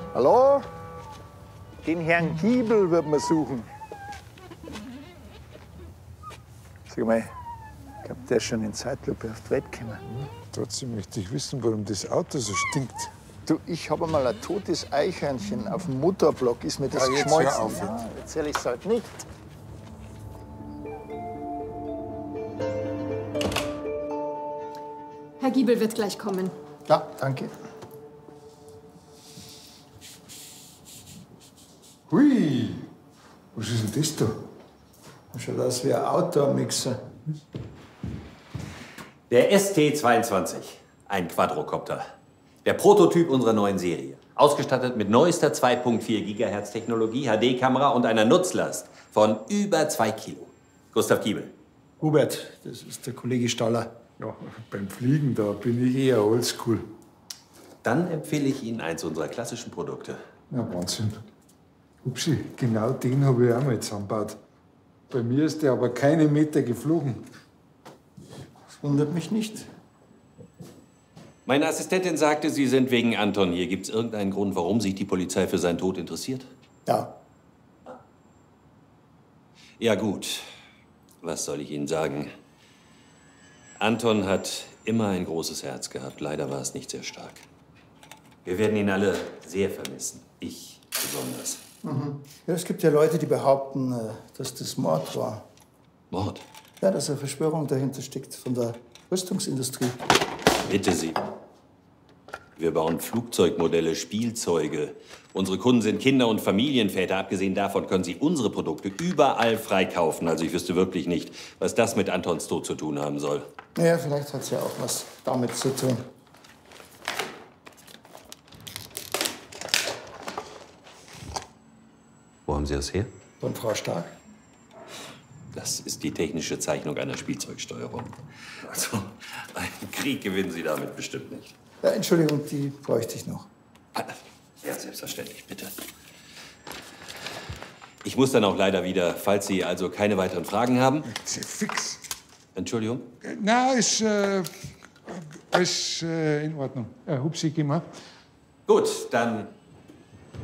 Hallo? Den Herrn Giebel wird man suchen. Sag mal, ich glaube, der ist schon in Zeitlupe auf die Welt gekommen. Trotzdem möchte ich wissen, warum das Auto so stinkt. Du, ich habe mal ein totes Eichhörnchen auf dem Motorblock. Ist mir das Ja, jetzt geschmolzen? hör auf. Ja, erzähl ich's halt nicht. Herr Giebel wird gleich kommen. Ja, danke. Hui, was ist denn das da? Schaut aus wie ein Outdoor-Mixer. Der ST-22, ein Quadrocopter. Der Prototyp unserer neuen Serie. Ausgestattet mit neuester 2.4 GHz Technologie, HD-Kamera und einer Nutzlast von über 2 Kilo. Gustav Giebel. Hubert, das ist der Kollege Staller. Ja, beim Fliegen, da bin ich eher oldschool. Dann empfehle ich Ihnen eins unserer klassischen Produkte. Ja, Wahnsinn. Upsi, genau den habe ich auch mal zusammengebaut. Bei mir ist der aber keine Meter geflogen. Das wundert mich nicht. Meine Assistentin sagte, Sie sind wegen Anton hier. Gibt es irgendeinen Grund, warum sich die Polizei für seinen Tod interessiert? Ja. Ja gut, was soll ich Ihnen sagen? Anton hat immer ein großes Herz gehabt. Leider war es nicht sehr stark. Wir werden ihn alle sehr vermissen. Ich besonders. Ja, es gibt ja Leute, die behaupten, dass das Mord war. Mord? Ja, dass eine Verschwörung dahinter steckt von der Rüstungsindustrie. Bitte Sie. Wir bauen Flugzeugmodelle, Spielzeuge. Unsere Kunden sind Kinder und Familienväter. Abgesehen davon können Sie unsere Produkte überall freikaufen. Also ich wüsste wirklich nicht, was das mit Antons Tod zu tun haben soll. Naja, vielleicht hat es ja auch was damit zu tun. Wo haben Sie das her? Von Frau Stark? Das ist die technische Zeichnung einer Spielzeugsteuerung. Also, einen Krieg gewinnen Sie damit bestimmt nicht. Ja, Entschuldigung, die bräuchte ich noch. Ja, selbstverständlich, bitte. Ich muss dann auch leider wieder, falls Sie also keine weiteren Fragen haben. Sehr fix. Entschuldigung? Na, ist alles in Ordnung. Hupsi, geh mal. Gut, dann